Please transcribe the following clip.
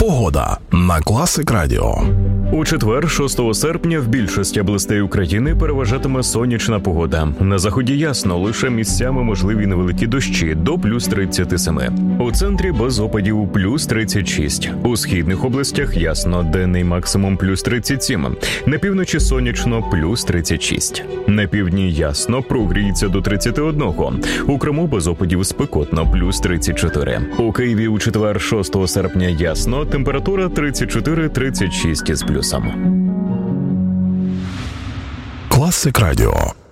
Погода на Класик Радіо. У четвер, 6 серпня, в більшості областей України переважатиме сонячна погода. На заході ясно, лише місцями можливі невеликі дощі до плюс 37. У центрі без опадів плюс 36. У східних областях ясно, денний максимум плюс 37. На півночі сонячно плюс 36. На півдні ясно, прогріється до 31. У Криму без опадів спекотно плюс 34. У Києві у четвер, 6 серпня ясно, температура 34-36 з плюсом. Класик Радіо.